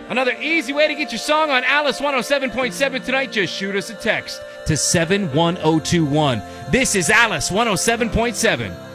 Another easy way to get your song on Alice 107.7 tonight, just shoot us a text to 71021. This is Alice 107.7.